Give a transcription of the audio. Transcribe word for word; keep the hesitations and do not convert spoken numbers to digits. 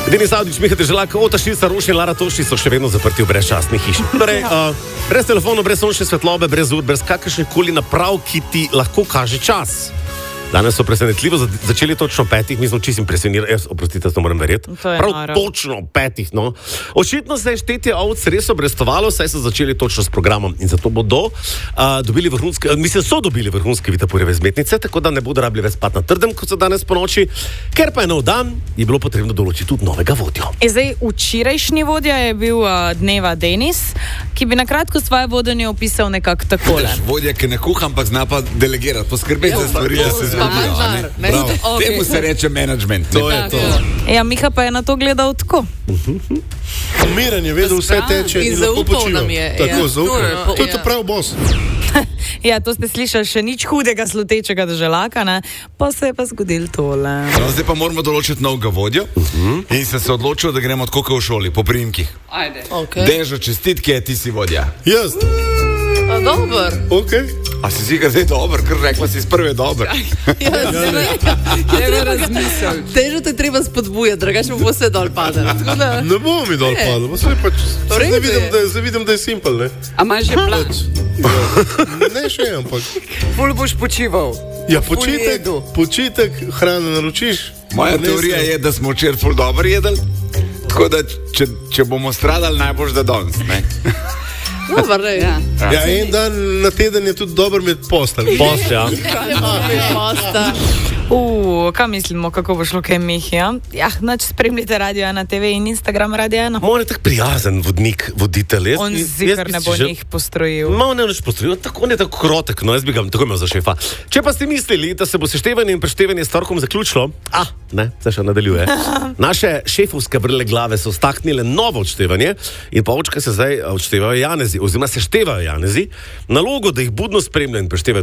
Denis Avdić, Miha Deželak, Ota Šica, Ruš in Lara Toši so še vedno zaprti v brezčasni hiši. Torej, uh, brez telefonov, brez sončne svetlobe, brez ur, brez kakršnih koli naprav, ki ti lahko kaže čas. Danes so presenetljivo začeli točno petih, mi smo čisto impresionirani, jaz, oprostite, to moram verjeti. Prav naro. Točno petih, no. Očitno se je štetje ovc res obrestovalo, saj so začeli točno s programom in zato bodo uh, dobili vrhunske, uh, mislim, so dobili vrhunske Vitaporjeve zmetnice, tako da ne bodo rabili več spat na trdem, kot so danes po noči, ker pa je nov dan, je bilo potrebno določiti tudi novega vodjo. E zdaj, včerajšnji vodja je bil uh, dneva Denis, ki bi na kratko svoje vodenje opisal nekako takole. Vodja, ki ne kuha, ampak zna pa delegirati, poskrbeti za stvari, da se Manžar, okay. Temu se reče management. To je to. Ja, Miha pa je na to gledal tako. Miren je vedel, vse teče in lahko počiva. Tako, zaupal. To je to prav bos. Ja, to ste slišali, še nič hudega slutečega Deželaka, ne? Pa se je pa zgodil tole. No, zdaj pa moramo določiti novega vodjo uh-huh. in se se odločil, da gremo tako kot v šoli, po priimkih. Ajde. Okay. Dežo, čestitke, ti si vodja. Jaz. A dober. Ok. A si si ga zdaj dober, ker rekla si iz prve dober. Ja, treba razmisliti. Težo te treba spodbujati, drugače bo vse dol padalo. Ne bo mi dol padalo, vse pač, zdaj vidim, da, vidim, da je simpel, ne? A imaš že plan? Ne še, ampak. Ful boš počival. Ja, počitek, počitek, hrano naročiš. Moja teorija je, da smo včeraj ful dobro jedli, tako da če, če bomo stradali, najboljš da danes, ne? Dobar, ja. Ja, en dan na teden je tudi dober med postelj. Post, ja. Uh, kaj mislimo, kako bo šlo kaj Mihi, ja? Ja, nač spremljite Radio ena te ve in Instagram Radio ena. On je tak prijazen vodnik, voditelj. On zikr ne bo že... njih postrojil. Ma, on ne boš postrojil, tako, on je tako krotek, no, jaz bi ga tako imel za šefa. Če pa ste mislili, da se bo seštevanje in preštevanje s torkom zaključilo, a, ne, se še nadaljuje. Naše šefovske vrle glave so staknile novo odštevanje in pa očka se zdaj odštevajo Janezi, oziroma seštevajo Janezi, nalogo, da jih budno spremljajo in preštevajo